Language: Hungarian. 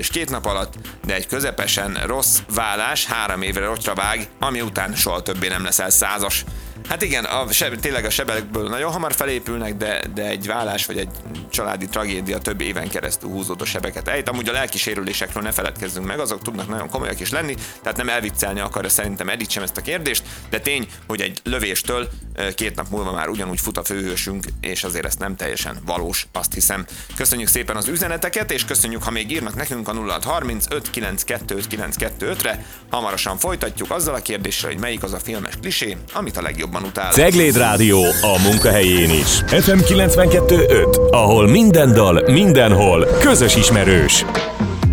szerelés 2 nap alatt, de egy közepesen rossz vállás 3 évre rocsra vág, ami után soha többé nem leszel 100-as. Hát igen, tényleg a sebekből nagyon hamar felépülnek, de egy vállás vagy egy családi tragédia több éven keresztül húzódó sebeket ejt. Amúgy a lelki sérülésekről ne feledkezzünk meg, azok tudnak nagyon komolyak is lenni, tehát nem elviccelni akarja szerintem Edith sem ezt a kérdést, de tény, hogy egy lövéstől 2 nap múlva már ugyanúgy fut a főhősünk, és azért ez nem teljesen valós, azt hiszem. Köszönjük szépen az üzeneteket, és köszönjük, ha még írnak nekünk a 0630 592 925-re. Hamarosan folytatjuk azzal a kérdéssel, hogy melyik az a filmes klisé, amit a legjobban utál. Cegléd Rádió a munkahelyén is. FM 92.5, ahol minden dal, mindenhol közös ismerős.